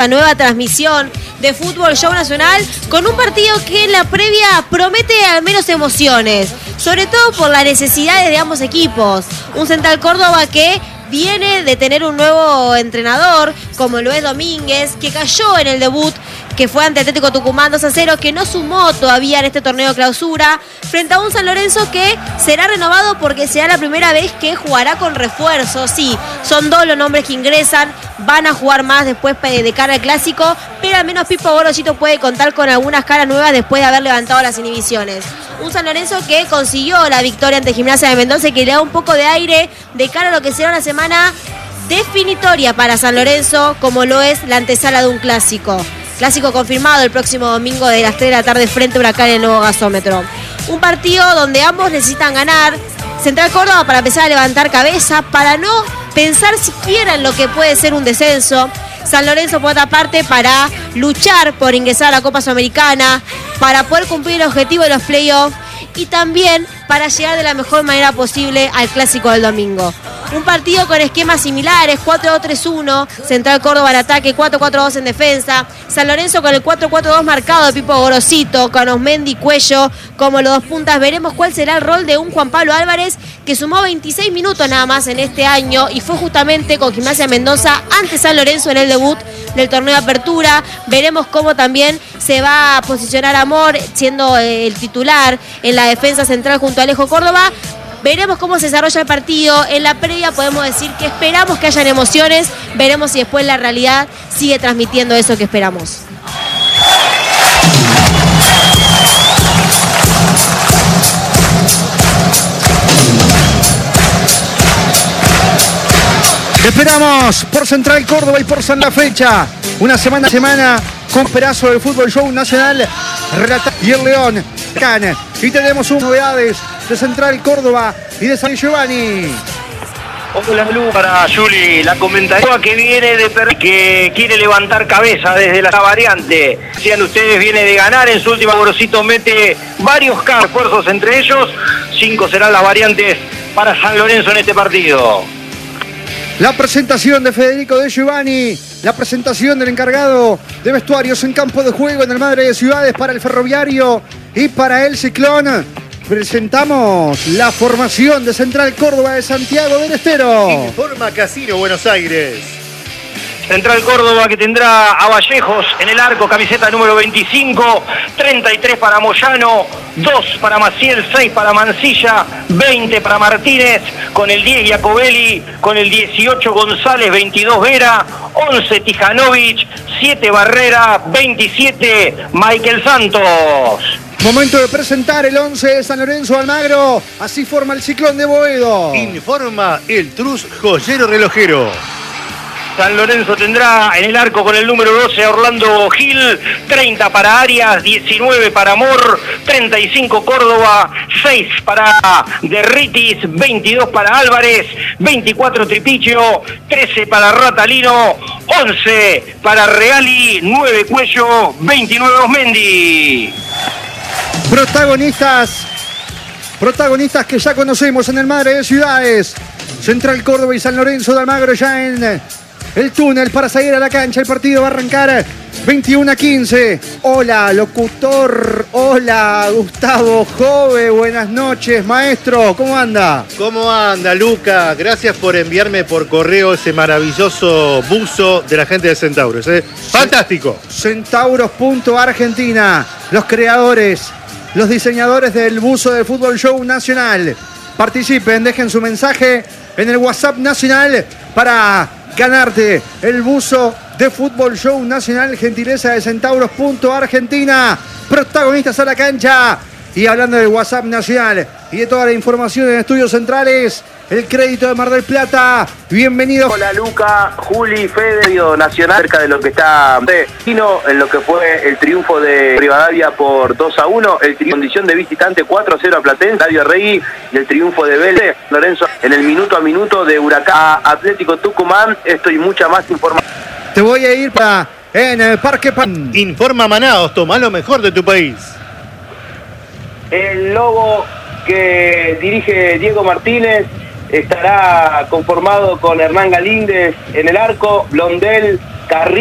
La nueva transmisión de Fútbol Show Nacional con un partido que en la previa promete al menos emociones, sobre todo por las necesidades de ambos equipos. Un Central Córdoba que viene de tener un nuevo entrenador, como lo es Domínguez, que cayó en el debut, que fue ante Atlético Tucumán 2-0, que no sumó todavía en este torneo de clausura, frente a un San Lorenzo que será renovado porque será la primera vez que jugará con refuerzos. Sí, son dos los nombres que ingresan, van a jugar más después de cara al clásico, pero al menos Pipo Gorosito puede contar con algunas caras nuevas después de haber levantado las inhibiciones. Un San Lorenzo que consiguió la victoria ante Gimnasia de Mendoza y que le da un poco de aire de cara a lo que será una semana definitoria para San Lorenzo, como lo es la antesala de un clásico. Clásico confirmado el próximo domingo de las 3 de la tarde frente a Huracán en el nuevo gasómetro. Un partido donde ambos necesitan ganar. Central Córdoba para empezar a levantar cabeza, para no pensar siquiera en lo que puede ser un descenso. San Lorenzo, por otra parte, para luchar por ingresar a la Copa Sudamericana, para poder cumplir el objetivo de los playoffs y también para llegar de la mejor manera posible al clásico del domingo. Un partido con esquemas similares, 4-2-3-1, Central Córdoba en ataque, 4-4-2 en defensa, San Lorenzo con el 4-4-2 marcado de Pipo Gorosito, con Osmendi y Cuello como los dos puntas. Veremos cuál será el rol de un Juan Pablo Álvarez, que sumó 26 minutos nada más en este año y fue justamente con Gimnasia Mendoza ante San Lorenzo en el debut del torneo de apertura. Veremos cómo también se va a posicionar Amor siendo el titular en la defensa central junto a Alejo Córdoba. Veremos cómo se desarrolla el partido. En la previa podemos decir que esperamos que hayan emociones. Veremos si después la realidad sigue transmitiendo eso que esperamos. Esperamos por Central Córdoba y por San La Fecha. Una semana a semana con pedazo del Fútbol Show Nacional. Y el León. Y tenemos novedades de Central Córdoba y de San Giovanni. Hola Lu, para Juli, la comentaria que viene que quiere levantar cabeza desde la variante. Decían ustedes, viene de ganar, en su última Gorosito mete varios refuerzos, entre ellos 5 serán las variantes para San Lorenzo en este partido. La presentación de Federico De Giovanni, la presentación del encargado de vestuarios en campo de juego en el Madre de Ciudades para el Ferroviario y para el Ciclón. Presentamos la formación de Central Córdoba de Santiago del Estero. Informa Casino Buenos Aires. Central Córdoba que tendrá a Vallejos en el arco, camiseta número 25, 33 para Moyano, 2 para Maciel, 6 para Mancilla, 20 para Martínez, con el 10 Jacobelli, con el 18 González, 22 Vera, 11 Tijanovic, 7 Barrera, 27 Michael Santos. Momento de presentar el 11 de San Lorenzo Almagro. Así forma el Ciclón de Boedo. Informa el Trus Joyero Relojero. San Lorenzo tendrá en el arco con el número 12 a Orlando Gil, 30 para Arias, 19 para Amor, 35 Córdoba, 6 para Derritis, 22 para Álvarez, 24 Tripicio, 13 para Ratalino, 11 para Reali, 9 Cuello, 29 Osmendi. Protagonistas que ya conocemos en el Madre de Ciudades. Central Córdoba y San Lorenzo de Almagro ya en el túnel para salir a la cancha. El partido va a arrancar 21-15. Hola, locutor. Hola, Gustavo Jove. Buenas noches, maestro. ¿Cómo anda? ¿Cómo anda, Luca? Gracias por enviarme por correo ese maravilloso buzo de la gente de Centauros. Fantástico. Centauros.argentina. Los creadores, los diseñadores del buzo del Fútbol Show Nacional. Participen, dejen su mensaje en el WhatsApp nacional para ganarte el buzo de Fútbol Show Nacional, gentileza de Centauros.argentina. Protagonistas a la cancha. Y hablando del WhatsApp nacional y de toda la información en Estudios Centrales, el crédito de Mar del Plata. Bienvenido. Hola Luca, Juli, Fede, Nacional, cerca de lo que está en lo que fue el triunfo de Rivadavia por 2-1, el condición de visitante 4-0 a Platense, Dario Rey, y el triunfo de Vélez, Lorenzo, en el minuto a minuto de Huracán Atlético Tucumán. Esto y mucha más información. Te voy a ir para en el Parque Pan. Informa Manaos, toma lo mejor de tu país. El Lobo que dirige Diego Martínez estará conformado con Hernán Galíndez en el arco, Blondel, Carrillo.